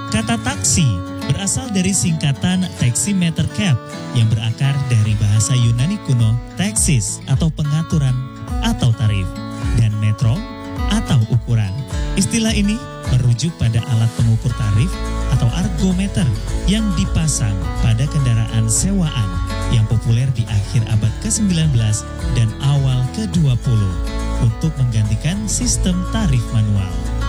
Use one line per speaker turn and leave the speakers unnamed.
Kata taksi berasal dari singkatan taximeter cap yang berakar dari bahasa Yunani kuno taxis atau pengaturan atau tarif, dan metro atau ukuran. Istilah ini merujuk pada alat pengukur tarif atau argometer yang dipasang pada kendaraan sewaan yang populer di akhir abad ke-19 dan awal ke-20 untuk menggantikan sistem tarif manual.